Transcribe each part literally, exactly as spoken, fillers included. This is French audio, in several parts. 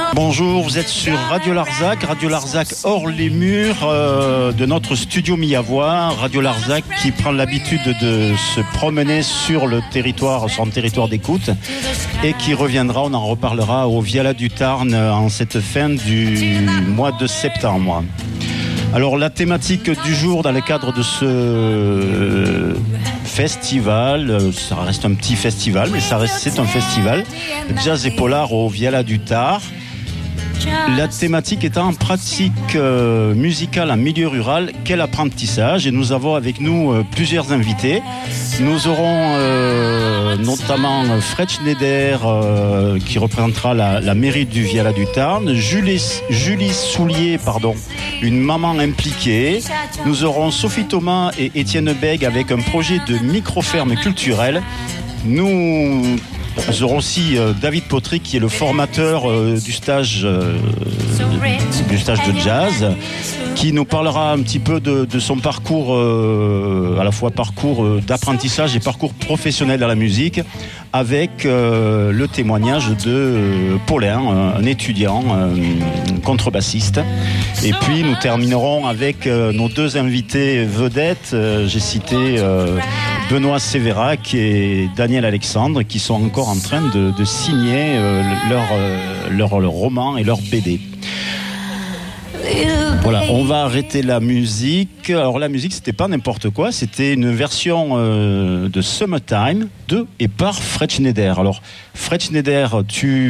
Bonjour, vous êtes sur Radio Larzac, Radio Larzac hors les murs euh, de notre studio Miavois. Radio Larzac qui prend l'habitude de se promener sur le territoire, son territoire d'écoute, et qui reviendra, on en reparlera, au Viala du Tarn en cette fin du mois de septembre. Alors la thématique du jour dans le cadre de ce festival, ça reste un petit festival, mais ça reste, c'est un festival, Jazz et Polar au Viala du Tarn. La thématique étant pratique euh, musicale en milieu rural, quel apprentissage. Et nous avons avec nous euh, plusieurs invités. Nous aurons euh, notamment Fred Schneider euh, qui représentera la, la mairie du Viala du Tarn, Julie, Julie Soulier, pardon, une maman impliquée. Nous aurons Sophie Thomas et Étienne Bègue avec un projet de micro-ferme culturelle. Nous... Nous aurons aussi euh, David Potry qui est le formateur euh, du stage euh, du stage de jazz, qui nous parlera un petit peu de, de son parcours, euh, à la fois parcours euh, d'apprentissage et parcours professionnel dans la musique, avec euh, le témoignage de euh, Paulin, un étudiant euh, contrebassiste. Et puis nous terminerons avec euh, nos deux invités vedettes. Euh, j'ai cité euh, Benoît Sévérac et Daniel Alexandre, qui sont encore en train de, de signer euh, leur, euh, leur, leur roman et leur B D. Voilà, on va arrêter la musique. Alors la musique, c'était pas n'importe quoi, c'était une version euh, de Summertime de et par Fred Schneider. Alors Fred Schneider,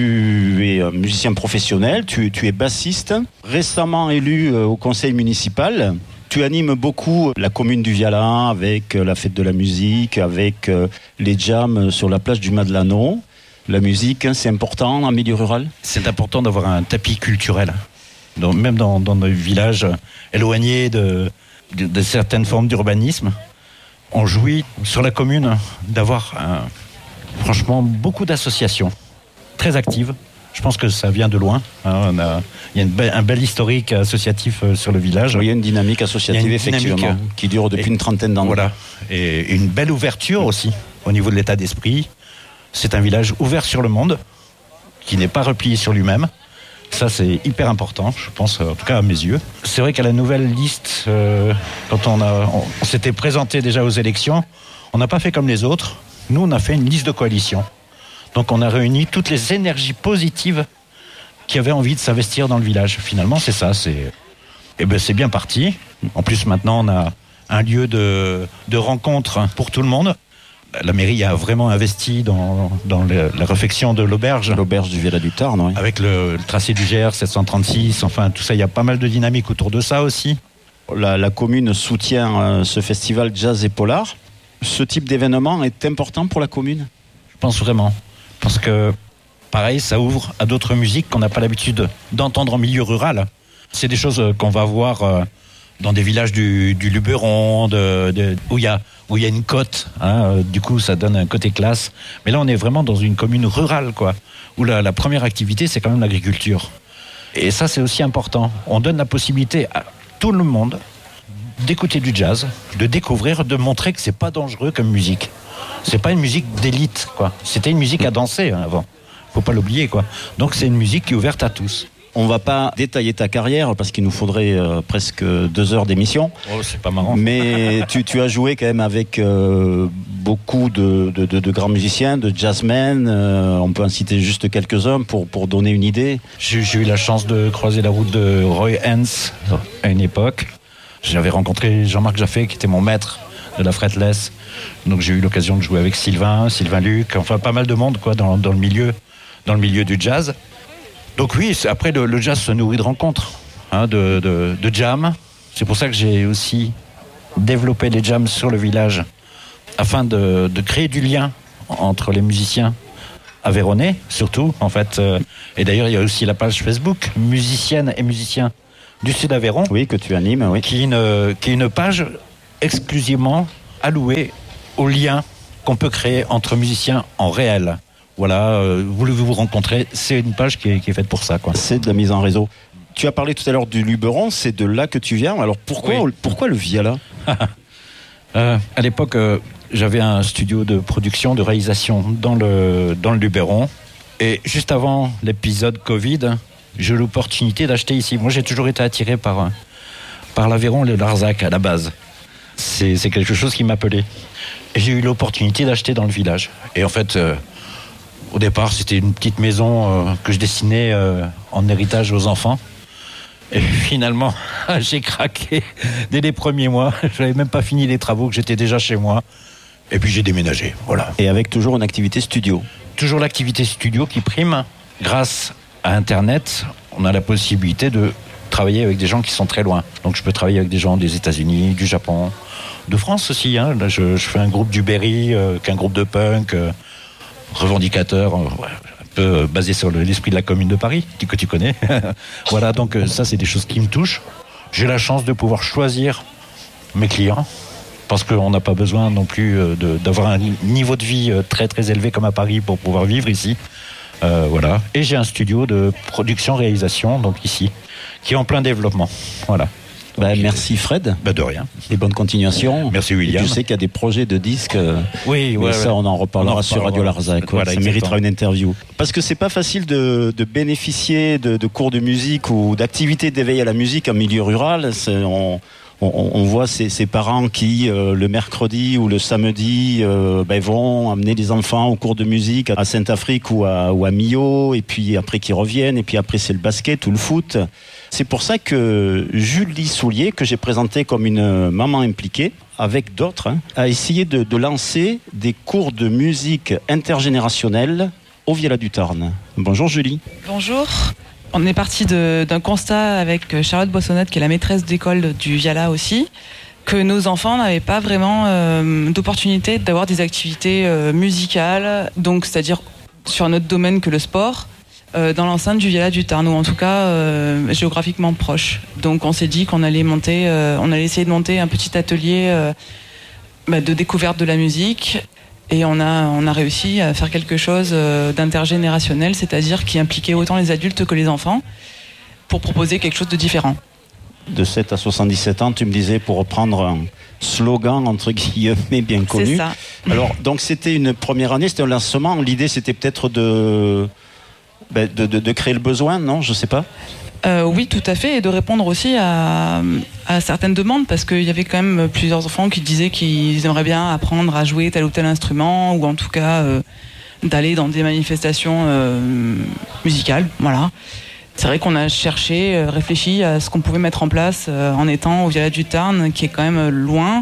tu es un musicien professionnel, tu, tu es bassiste, récemment élu euh, au conseil municipal. Tu animes beaucoup la commune du Viala avec la fête de la musique, avec les jams sur la plage du Madelano. La musique, c'est important en milieu rural ? C'est important d'avoir un tapis culturel. Donc, même dans, dans nos villages éloignés de, de, de certaines formes d'urbanisme, on jouit sur la commune d'avoir un, franchement beaucoup d'associations très actives. Je pense que ça vient de loin. Hein, on a, il y a une be- un bel historique associatif euh, sur le village. Oui, il y a une dynamique associative, une effectivement, dynamique, qui dure depuis et, une trentaine d'années. Voilà. Et une belle ouverture aussi au niveau de l'état d'esprit. C'est un village ouvert sur le monde, qui n'est pas replié sur lui-même. Ça, c'est hyper important, je pense, en tout cas à mes yeux. C'est vrai qu'à la nouvelle liste, euh, quand on, a, on, on s'était présenté déjà aux élections, on n'a pas fait comme les autres. Nous, on a fait une liste de coalition. Donc on a réuni toutes les énergies positives qui avaient envie de s'investir dans le village. Finalement, c'est ça. C'est, eh ben, c'est bien parti. En plus, maintenant, on a un lieu de, de rencontre pour tout le monde. La mairie a vraiment investi dans, dans le, la réfection de l'auberge. L'auberge du Viala du Tarn, oui. Avec le, le tracé du G R sept cent trente-six. Enfin, tout ça, il y a pas mal de dynamique autour de ça aussi. La, la commune soutient euh, ce festival Jazz et Polar. Ce type d'événement est important pour la commune ? Je pense vraiment. Parce que, pareil, ça ouvre à d'autres musiques qu'on n'a pas l'habitude d'entendre en milieu rural. C'est des choses qu'on va voir dans des villages du, du Luberon, de, de, où il y a, où il y a une côte. Hein, du coup, ça donne un côté classe. Mais là, on est vraiment dans une commune rurale, quoi, où la, la première activité, c'est quand même l'agriculture. Et ça, c'est aussi important. On donne la possibilité à tout le monde d'écouter du jazz, de découvrir, de montrer que c'est pas dangereux comme musique. C'est pas une musique d'élite, quoi. C'était une musique à danser hein, avant. Faut pas l'oublier, quoi. Donc c'est une musique qui est ouverte à tous. On va pas détailler ta carrière parce qu'il nous faudrait euh, presque deux heures d'émission. Oh, c'est pas marrant. Mais tu, tu as joué quand même avec euh, beaucoup de, de, de, de grands musiciens, de jazzmen. Euh, on peut en citer juste quelques-uns pour, pour donner une idée. J'ai, j'ai eu la chance de croiser la route de Roy Hens à une époque. J'avais rencontré Jean-Marc Jaffé qui était mon maître de la fretless. Donc j'ai eu l'occasion de jouer avec Sylvain, Sylvain Luc, enfin pas mal de monde quoi dans, dans le milieu, dans le milieu du jazz. Donc oui, c'est, après le, le jazz se nourrit de rencontres, hein, de, de, de jams. C'est pour ça que j'ai aussi développé les jams sur le village afin de, de créer du lien entre les musiciens aveyronnais, surtout en fait. Et d'ailleurs il y a aussi la page Facebook musiciennes et musiciens du Sud Aveyron. Oui, que tu animes, oui. Qui est une, qui est une page exclusivement allouée aux liens qu'on peut créer entre musiciens en réel. Voilà, euh, vous vous rencontrez, c'est une page qui est, qui est faite pour ça, quoi. C'est de la mise en réseau. Tu as parlé tout à l'heure du Luberon, c'est de là que tu viens. Alors pourquoi, oui. pourquoi le Viala ? euh, À l'époque, euh, j'avais un studio de production, de réalisation dans le, dans le Luberon. Et juste avant l'épisode Covid, j'ai eu l'opportunité d'acheter ici. Moi, j'ai toujours été attiré par, par l'Aveyron et le Larzac à la base. C'est, c'est quelque chose qui m'appelait. Et j'ai eu l'opportunité d'acheter dans le village. Et en fait, euh, au départ, c'était une petite maison euh, que je destinais euh, en héritage aux enfants. Et finalement, j'ai craqué dès les premiers mois. Je n'avais même pas fini les travaux, que j'étais déjà chez moi. Et puis j'ai déménagé, voilà. Et avec toujours une activité studio. Toujours l'activité studio qui prime. Grâce à Internet, on a la possibilité de travailler avec des gens qui sont très loin. Donc je peux travailler avec des gens des États-Unis, du Japon, de France aussi. Hein. Là, je, je fais un groupe du Berry, euh, qu'un groupe de punk, euh, revendicateur, euh, ouais, un peu basé sur l'esprit de la Commune de Paris, que tu connais. Voilà, donc euh, ça, c'est des choses qui me touchent. J'ai la chance de pouvoir choisir mes clients, parce qu'on n'a pas besoin non plus de, d'avoir un niveau de vie très très élevé comme à Paris pour pouvoir vivre ici. Euh, voilà. Et j'ai un studio de production-réalisation, donc ici, qui est en plein développement. Voilà. Bah, merci Fred. Bah, de rien. Et bonne continuation. Merci William. Et tu sais qu'il y a des projets de disques. Oui, ouais, ça, ouais. on en reparlera on en sur Radio Larzac. Ouais, voilà, ça méritera une interview. Parce que c'est pas facile de, de bénéficier de, de cours de musique ou d'activités d'éveil à la musique en milieu rural. C'est, on, On, on voit ces, ces parents qui, euh, le mercredi ou le samedi, euh, ben, vont amener les enfants au cours de musique à Saint-Afrique ou à, ou à Millau, et puis après qu'ils reviennent, et puis après c'est le basket ou le foot. C'est pour ça que Julie Soulier, que j'ai présentée comme une maman impliquée, avec d'autres, hein, a essayé de, de lancer des cours de musique intergénérationnels au Viala du Tarn. Bonjour Julie. Bonjour. On est parti de, d'un constat avec Charlotte Boissonnette, qui est la maîtresse d'école du Viala aussi, que nos enfants n'avaient pas vraiment euh, d'opportunité d'avoir des activités euh, musicales, donc c'est-à-dire sur un autre domaine que le sport, euh, dans l'enceinte du Viala du Tarn, ou en tout cas euh, géographiquement proche. Donc on s'est dit qu'on allait monter, euh, on allait essayer de monter un petit atelier euh, bah, de découverte de la musique. Et on a, on a réussi à faire quelque chose d'intergénérationnel, c'est-à-dire qui impliquait autant les adultes que les enfants, pour proposer quelque chose de différent. De sept à soixante-dix-sept ans, tu me disais, pour reprendre un slogan entre guillemets bien connu. C'est ça. Alors, donc c'était une première année, c'était un lancement. L'idée, c'était peut-être de, ben, de, de, de créer le besoin, non ? Je ne sais pas. Euh, oui, tout à fait, et de répondre aussi à, à certaines demandes, parce qu'il y avait quand même plusieurs enfants qui disaient qu'ils aimeraient bien apprendre à jouer tel ou tel instrument, ou en tout cas euh, d'aller dans des manifestations euh, musicales. Voilà. C'est vrai qu'on a cherché, euh, réfléchi à ce qu'on pouvait mettre en place euh, en étant au Viala du Tarn, qui est quand même loin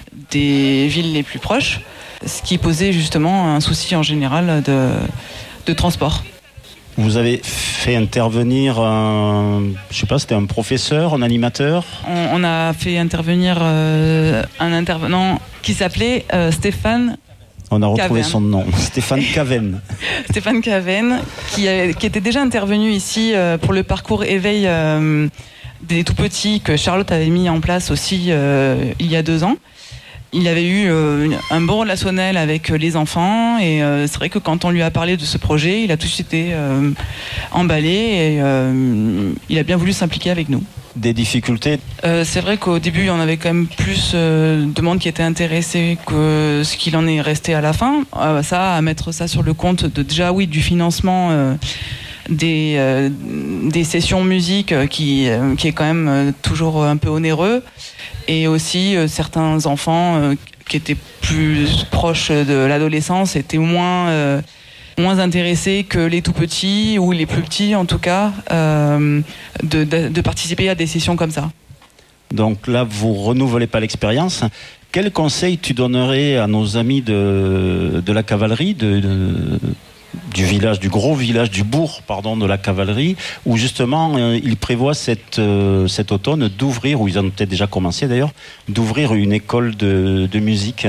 des villes les plus proches, ce qui posait justement un souci en général de, de transport. Vous avez fait intervenir, un, je sais pas, c'était un professeur, un animateur ? On, on a fait intervenir euh, un intervenant qui s'appelait euh, Stéphane. On a retrouvé Caven. son nom, Stéphane Caven. Stéphane Caven, qui, a, qui était déjà intervenu ici euh, pour le parcours éveil euh, des tout-petits que Charlotte avait mis en place aussi euh, il y a deux ans. Il avait eu euh, un bon relationnel avec les enfants, et euh, c'est vrai que quand on lui a parlé de ce projet, il a tout de suite été euh, emballé, et euh, il a bien voulu s'impliquer avec nous. Des difficultés ? euh, C'est vrai qu'au début, on avait quand même plus euh, de monde qui était intéressé que ce qu'il en est resté à la fin. Euh, ça, à mettre ça sur le compte de déjà, oui, du financement euh, des, euh, des sessions musique euh, qui, euh, qui est quand même euh, toujours un peu onéreux. Et aussi, euh, certains enfants euh, qui étaient plus proches de l'adolescence étaient moins, euh, moins intéressés que les tout petits, ou les plus petits en tout cas, euh, de, de, de participer à des sessions comme ça. Donc là, vous renouvelez pas l'expérience. Quel conseil tu donnerais à nos amis de, de la cavalerie, de, de, du village, du gros village, du bourg, pardon, de la cavalerie, où justement euh, ils prévoient cette, euh, cet automne d'ouvrir, ou ils ont peut-être déjà commencé d'ailleurs, d'ouvrir une école de, de musique.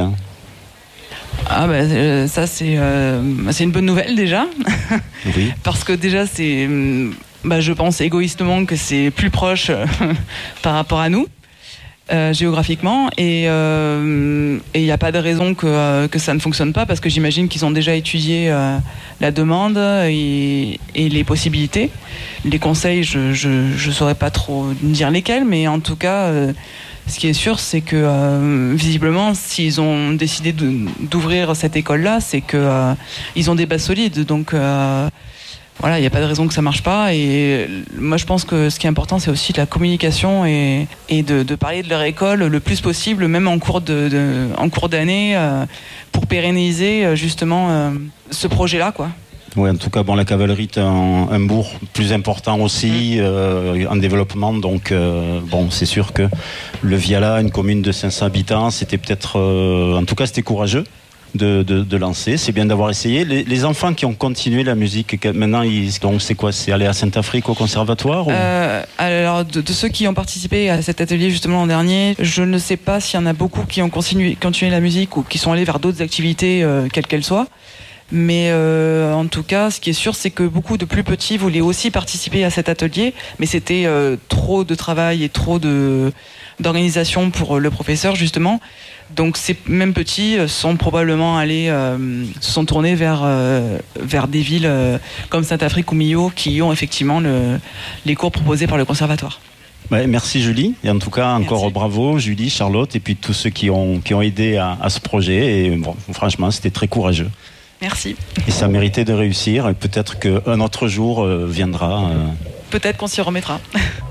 Ah ben euh, ça c'est euh, c'est une bonne nouvelle déjà. Oui. Parce que déjà c'est, bah, je pense égoïstement que c'est plus proche par rapport à nous. Euh, géographiquement, et il euh, n'y a pas de raison que, euh, que ça ne fonctionne pas, parce que j'imagine qu'ils ont déjà étudié euh, la demande et, et les possibilités. Les conseils, je ne saurais pas trop dire lesquels, mais en tout cas, euh, ce qui est sûr, c'est que euh, visiblement, s'ils ont décidé de, d'ouvrir cette école-là, c'est qu'ils euh, ont des bases solides. Donc, euh, voilà, il n'y a pas de raison que ça marche pas. Et moi, je pense que ce qui est important, c'est aussi de la communication et, et de, de parler de leur école le plus possible, même en cours de, de en cours d'année, euh, pour pérenniser justement euh, ce projet-là, quoi. Oui, en tout cas, bon, la cavalerie est un, un bourg plus important aussi, euh, en développement. Donc, euh, bon, c'est sûr que le Viala, une commune de cinq cents habitants, c'était peut-être, euh, en tout cas, c'était courageux de, de, de lancer. C'est bien d'avoir essayé. Les, les enfants qui ont continué la musique, maintenant, ils, donc, c'est quoi? C'est aller à Saint-Afrique au conservatoire ou... euh, Alors, de, de ceux qui ont participé à cet atelier justement l'an dernier, je ne sais pas s'il y en a beaucoup qui ont continué, continué la musique ou qui sont allés vers d'autres activités, euh, quelles qu'elles soient. Mais euh, en tout cas, ce qui est sûr, c'est que beaucoup de plus petits voulaient aussi participer à cet atelier, mais c'était euh, trop de travail et trop de d'organisation pour le professeur justement. Donc ces mêmes petits sont probablement allés, euh, se sont tournés vers euh, vers des villes euh, comme Saint-Afrique ou Millau qui ont effectivement le, les cours proposés par le conservatoire. Ouais, merci Julie, et en tout cas encore Merci. Bravo Julie, Charlotte et puis tous ceux qui ont qui ont aidé à, à ce projet. Et bon, franchement, c'était très courageux. Merci. Et ça méritait de réussir. Et peut-être qu'un autre jour euh, viendra. Euh... Peut-être qu'on s'y remettra.